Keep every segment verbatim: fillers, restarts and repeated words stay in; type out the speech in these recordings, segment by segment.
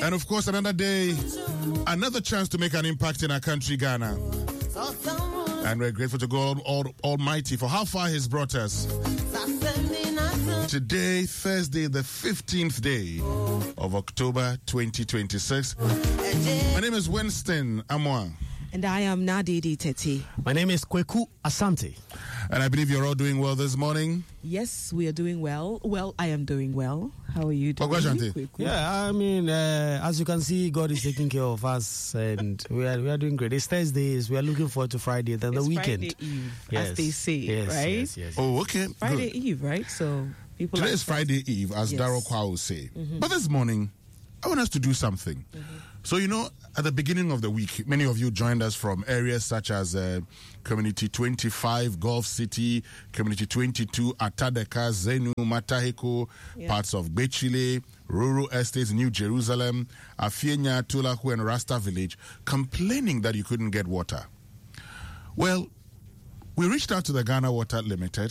And of course, another day, another chance to make an impact in our country, Ghana. And we're grateful to God all, Almighty for how far He's brought us. Today, Thursday, the fifteenth day of October twenty twenty-six. My name is Winston Amwa. And I am Nadidi Teti. My name is Kweku Asante. And I believe you're all doing well this morning. Yes, we are doing well. Well, I am doing well. How are you doing? Kweku? Yeah, I mean, uh, as you can see, God is taking care of us, and we are we are doing great. It's Thursdays. We are looking forward to Friday, then it's the weekend. Friday Eve, yes. as they say, yes, right? Yes, yes, yes. Oh, okay. Friday Good. Eve, right? So people. Today like is Friday Eve, as yes. Darryl Kwa will say. Mm-hmm. But this morning, I want us to do something. Mm-hmm. So, you know, at the beginning of the week, many of you joined us from areas such as uh, Community twenty-five, Gulf City, Community twenty-two, Atadeka, Zenu, Mataheko, yeah. parts of Bechile, Rural Estates, New Jerusalem, Afienya, Tulaku, and Rasta Village, complaining that you couldn't get water. Well, we reached out to the Ghana Water Limited,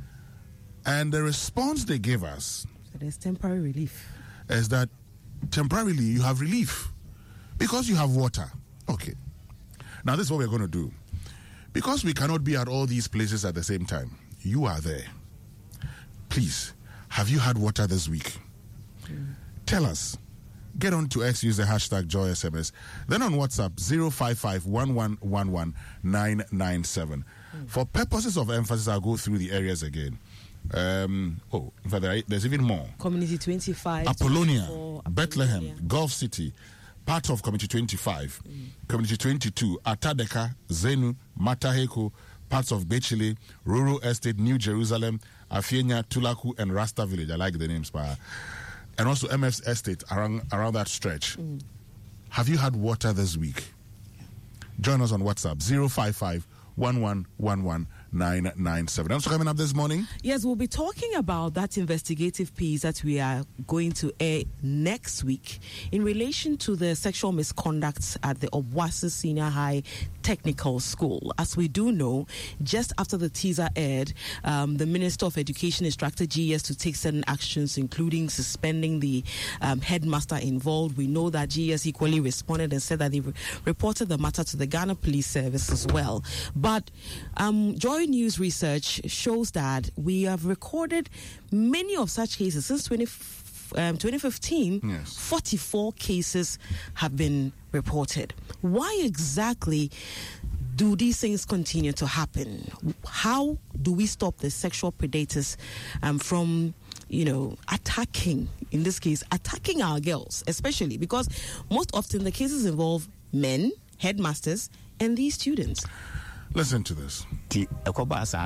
and the response they gave us so there's temporary relief. Is that temporarily you have relief because you have water. Okay. Now this is what we're going to do. Because we cannot be at all these places at the same time. You are there. Please, have you had water this week? Mm. Tell us. Get on to X, use the hashtag JoySMS. Then on WhatsApp, zero five five, one one one one, nine nine seven. Mm. For purposes of emphasis, I'll go through the areas again. Um, oh, in fact, there's even more. Community twenty-five, Apollonia, Apollonia, Bethlehem, Gulf City, part of Community twenty-five, mm. Community twenty-two, Atadeka, Zenu, Mataheko, parts of Bechile, Rural Estate, New Jerusalem, Afienya, Tulaku, and Rasta Village. I like the names, pa. And also M F's Estate around around that stretch. Mm. Have you had water this week? Join us on WhatsApp zero five five, one one one one, nine nine seven. Also coming up this morning. Yes, we'll be talking about that investigative piece that we are going to air next week in relation to the sexual misconduct at the Obuasi Senior High Technical School. As we do know, just after the teaser aired, um, the Minister of Education instructed G E S to take certain actions, including suspending the um, headmaster involved. We know that G E S equally responded and said that they re- reported the matter to the Ghana Police Service as well. But um, Joy News research shows that we have recorded many of such cases since twenty, um, twenty fifteen. Yes. forty-four cases have been reported. Why exactly do these things continue to happen? How do we stop the sexual predators um, from, you know, attacking, in this case, attacking our girls, especially because most often the cases involve men, headmasters, and these students? Listen to this.